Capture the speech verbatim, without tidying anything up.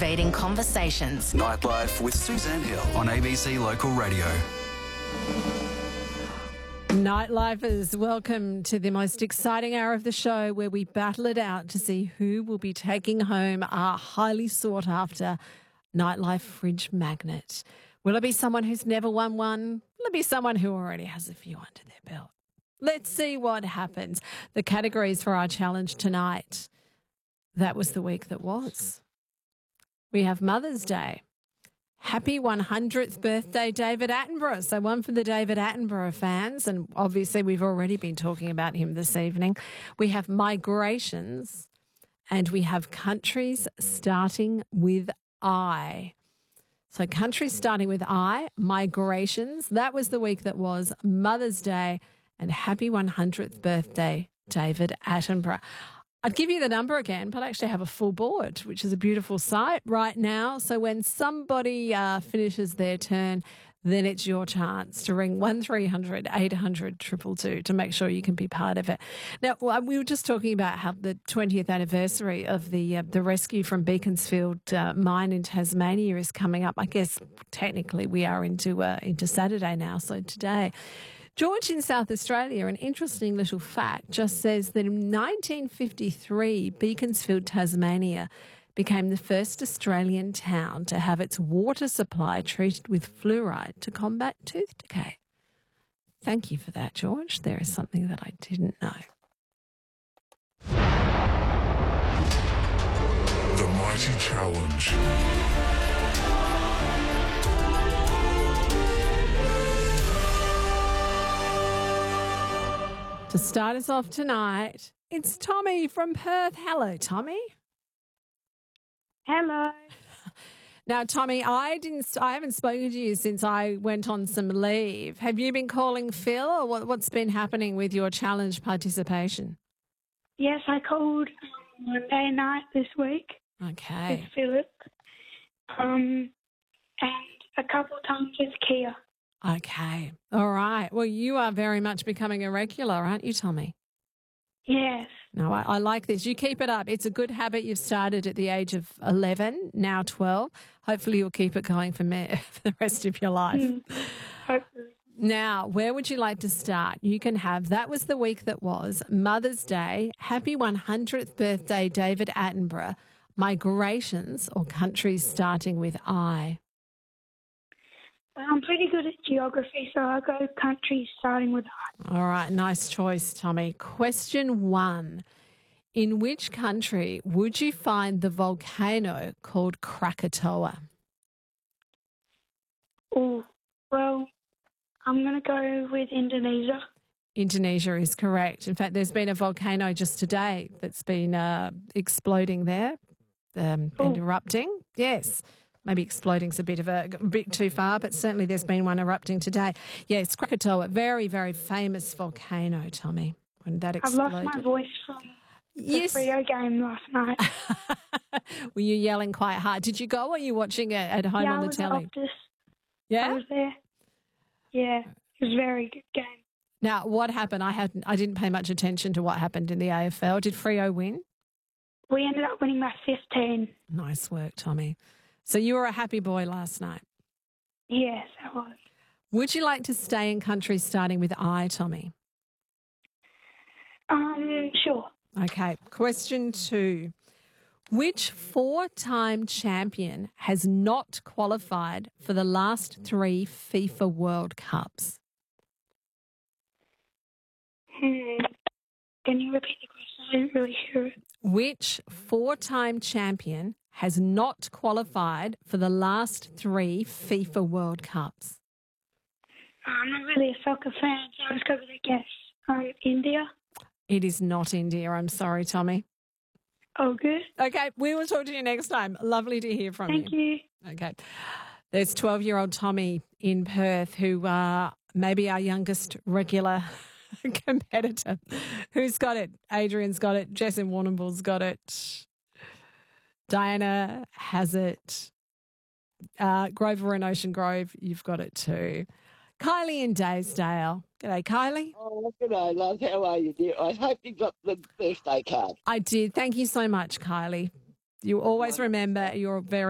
Captivating conversations. Nightlife with Suzanne Hill on A B C Local Radio. Nightlifers, welcome to the most exciting hour of the show where we battle it out to see who will be taking home our highly sought after Nightlife fridge magnet. Will it be someone who's never won one? Will it be someone who already has a few under their belt? Let's see what happens. The categories for our challenge tonight. That was the week that was. We have Mother's Day. Happy one hundredth birthday, David Attenborough. So one for the David Attenborough fans, and obviously we've already been talking about him this evening. We have migrations, and we have countries starting with I. So countries starting with I, migrations. That was the week that was, Mother's Day, and happy one hundredth birthday, David Attenborough. I'd give you the number again, but I actually have a full board, which is a beautiful sight right now. So when somebody uh, finishes their turn, then it's your chance to ring one three hundred eight hundred two two two to make sure you can be part of it. Now, we were just talking about how the twentieth anniversary of the uh, the rescue from Beaconsfield uh, mine in Tasmania is coming up. I guess technically we are into uh, into Saturday now, so today. George in South Australia, an interesting little fact, just says that in nineteen fifty-three, Beaconsfield, Tasmania, became the first Australian town to have its water supply treated with fluoride to combat tooth decay. Thank you for that, George. There is something that I didn't know. The Mighty Challenge. To start us off tonight, it's Tommy from Perth. Hello, Tommy. Hello. Now, Tommy, I didn't. I haven't spoken to you since I went on some leave. Have you been calling Phil, or what, what's been happening with your challenge participation? Yes, I called Monday night this week Okay. with Philip, um, and a couple of times with Kia. Okay. All right. Well, you are very much becoming a regular, aren't you, Tommy? Yes. No, I, I like this. You keep it up. It's a good habit you've started at the age of eleven, now twelve. Hopefully you'll keep it going for, me, for the rest of your life. Mm, hopefully. Now, where would you like to start? You can have, that was the week that was, Mother's Day, happy one hundredth birthday, David Attenborough, migrations or countries starting with I. Well, I'm pretty good at geography, so I'll go countries starting with I. All right, nice choice, Tommy. Question one. In which country would you find the volcano called Krakatoa? Oh, well, I'm going to go with Indonesia. Indonesia is correct. In fact, there's been a volcano just today that's been uh, exploding there um, and erupting. Yes. Maybe exploding's a bit of a, a bit too far, but certainly there's been one erupting today. Yes, Krakatoa, very, very famous volcano, Tommy, when that I've exploded. lost my voice from the Yes. Freo game last night. Were you yelling quite hard? Did you go or were you watching it at home yeah, on I the was telly? at Optus. I Yeah? was there. Yeah, it was a very good game. Now, what happened? I hadn't. I didn't pay much attention to what happened in the A F L. Did Freo win? We ended up winning by fifteen. Nice work, Tommy. So you were a happy boy last night. Yes, I was. Would you like to stay in countries starting with I, Tommy? Um, sure. Okay. Question two. Which four-time champion has not qualified for the last three FIFA World Cups? Hmm. Can you repeat the question? I didn't really hear it. Which four-time champion has not qualified for the last three FIFA World Cups? I'm not really a soccer fan, so I'll just go with a guess. Um, India? It is not India. I'm sorry, Tommy. Oh, good. Okay, we will talk to you next time. Lovely to hear from Thank you. you. Okay. There's twelve-year-old Tommy in Perth who uh, may be our youngest regular competitor. Who's got it? Adrian's got it. Jess in Warrnambool's got it. Diana has it. Uh, Grover in Ocean Grove, you've got it too. Kylie in Daysdale. G'day, Kylie. Oh, g'day, love. How are you, dear? I hope you got the birthday card. I did. Thank you so much, Kylie. You always remember you're very